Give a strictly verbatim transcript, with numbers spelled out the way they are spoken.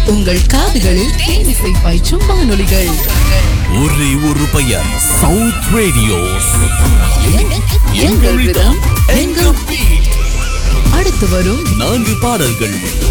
உங்கள் காதுகளில் தேனிசை பாய்ச்சும் வானொலிகள். ஒரே ஒரு பெயர், சவுத் ரேடியோஸ். எங்கள் ரிதம், எங்கள் பீட். அடுத்து வரும் நான்கு பாடல்கள்